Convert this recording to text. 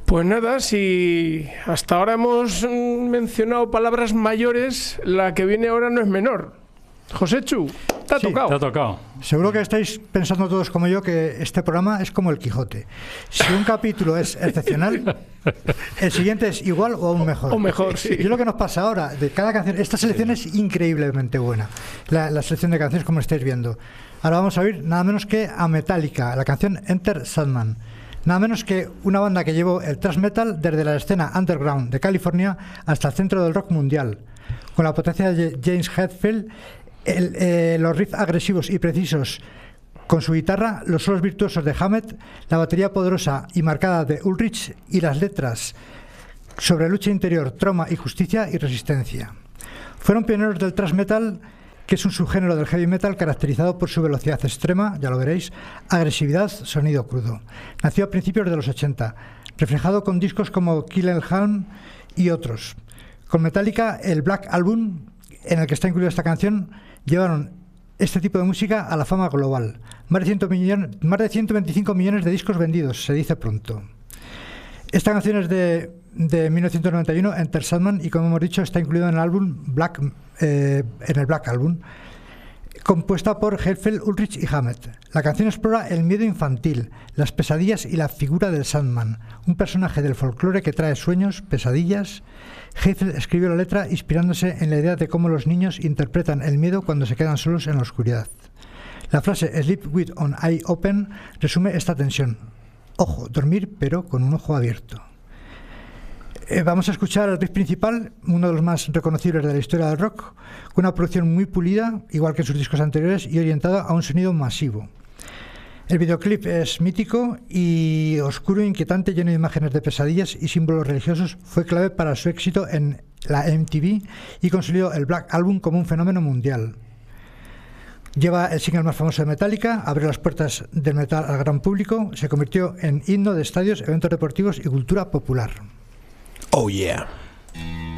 Pues nada, si hasta ahora hemos mencionado palabras mayores, la que viene ahora no es menor. Joséchu, te ha tocado. Te ha tocado. Seguro que estáis pensando todos como yo que este programa es como el Quijote. Si un capítulo es excepcional, el siguiente es igual o aún mejor. O mejor, sí. Y es lo que nos pasa ahora. De cada canción, esta selección es increíblemente buena. La selección de canciones, como estáis viendo. Ahora vamos a oír nada menos que a Metallica, la canción Enter Sandman. Nada menos que una banda que llevó el thrash metal desde la escena underground de California hasta el centro del rock mundial. Con la potencia de James Hetfield, los riffs agresivos y precisos con su guitarra, los solos virtuosos de Hammett, la batería poderosa y marcada de Ulrich y las letras sobre lucha interior, trauma y justicia y resistencia. Fueron pioneros del thrash metal, que es un subgénero del heavy metal caracterizado por su velocidad extrema, ya lo veréis, agresividad, sonido crudo. Nació a principios de los 80, reflejado con discos como Kill Em All y otros. Con Metallica, el Black Album, en el que está incluida esta canción, llevaron este tipo de música a la fama global. Más de 125 millones de discos vendidos, se dice pronto. Esta canción es de 1991, Enter Sandman, y como hemos dicho está incluido en el álbum en el Black Album, compuesta por Hetfield, Ulrich y Hammett. La canción explora el miedo infantil, las pesadillas y la figura del Sandman, un personaje del folclore que trae sueños, pesadillas. Hetfield escribió la letra inspirándose en la idea de cómo los niños interpretan el miedo cuando se quedan solos en la oscuridad. La frase "Sleep with one eye open" resume esta tensión. Ojo, dormir pero con un ojo abierto. Vamos a escuchar el riff principal, uno de los más reconocibles de la historia del rock, con una producción muy pulida, igual que en sus discos anteriores, y orientado a un sonido masivo. El videoclip es mítico y oscuro, inquietante, lleno de imágenes de pesadillas y símbolos religiosos. Fue clave para su éxito en la MTV y consolidó el Black Album como un fenómeno mundial. Lleva el single más famoso de Metallica, abrió las puertas del metal al gran público, se convirtió en himno de estadios, eventos deportivos y cultura popular. Oh yeah.